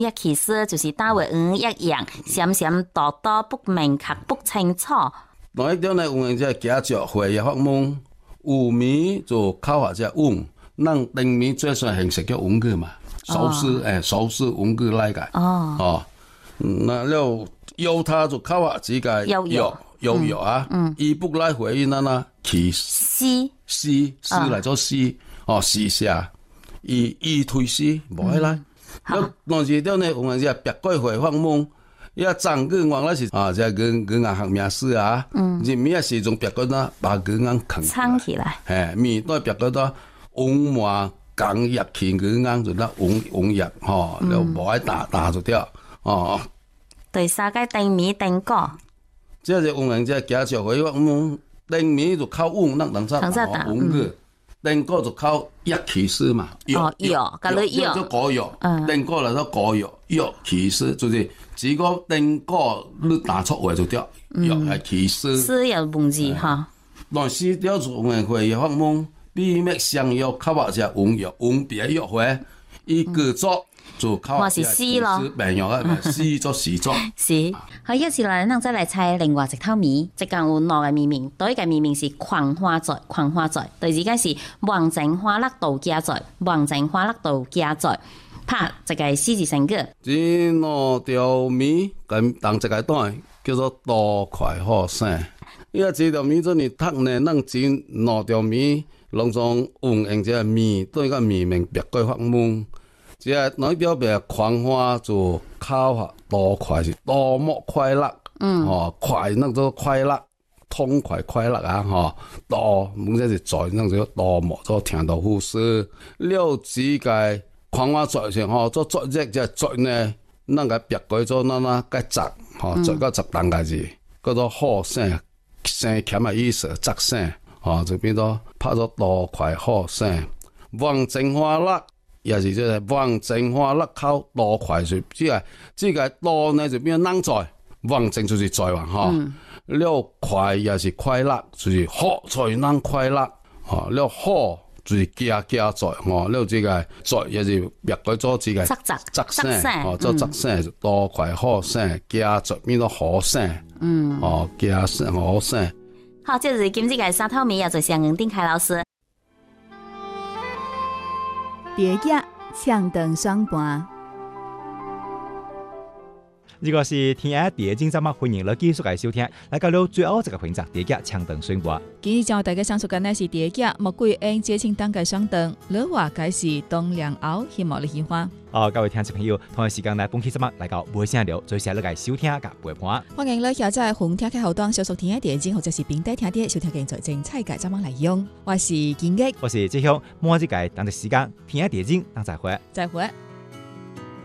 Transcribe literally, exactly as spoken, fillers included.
一其實就是打為五一樣，閃閃躲躲不明確不清楚。 另一點呢，有人即係假著會嘅發夢，有米就靠下只穩，咱定米最算形式叫穩句嘛，熟識誒熟識穩句來個。哦，哦，那了猶他就靠下只個有有有有啊，伊不來回應咱啦，其詩詩詩來做詩，哦詩下，伊伊推詩無來。了，當時了呢，有人即係別過會發夢。一張個原來是啊，即係佢佢硬學名師啊，即係咩時仲別個啦，把佢硬撐起來， 係面都別個啦，往話講入去佢硬就得往往入，嗬，又無愛打打咗掉，哦。 對，三個定米定個， 即係有人即係假設佢話咁定米就靠往，那等陣打往個，定個就靠一起師嘛， 哦，藥，咁你藥， 就果藥，定個嚟到果藥，藥起師就是。只個定個你打錯位就掉，又係其實是有問題哈。 但是了做嘅會有發夢，比咩上藥靠或者用藥用別藥會，伊個作就靠或者其實病藥啊，試咗試咗。 是，好，一次來，咱再來猜另外一套謎，即講有兩個謎面，第一個謎面是狂花罪，狂花罪，第二個是忘情花落度假罪，忘情花落度假罪。拍一個四字成語， 這兩條謎咁當一個段叫做多快好省。因為這條謎做你讀呢，咱真兩條謎，攏從運用這個謎對個謎面別個發夢。這個內表別狂花就靠下多快是多麼快樂，嗯，哦快那做快樂，痛快快樂啊，吼多，唔即是在那做多麼做聽到故事，了解個。狂花罪上吼，做作業即罪呢，咱個別改做咱那個責，吼做個責當個字，叫做好省，省欠嘅意思，責省，吼就變做拍咗多快好省。忘情花落也是即係忘情花落靠多快就，即係即係多呢就變做人在，忘情就是在嘛，吼了快也是快樂，就是好在人快樂，吼了好。就是加加在哦，了這個在也是別個做這個側側省哦，做側省多快好省，加在變到好省，嗯，哦加省好省。 好，這是今日嘅三套謎，也就是楊定凱老師。 蝶夾搶斷雙盤。 如果是聽下蝶精節目，歡迎你繼續嚟收聽。嚟到了最後一個環節，蝶夾搶斷雙盤。 今日將大家上述嘅呢是蝶夾，莫貴因節慶當嘅雙斷，老話解是當涼後，希望你喜歡。 哦，各位聽眾朋友，同一時間嚟本期節目嚟到無聲聊，最時嚟嚟收聽甲陪伴。 歡迎你下載紅聽嘅後端，小數聽下蝶精或者是平底聽啲，收聽更精彩嘅節目內容。我是建益， 我是志雄，每一個當嘅時間聽下蝶精，當再會， 再會。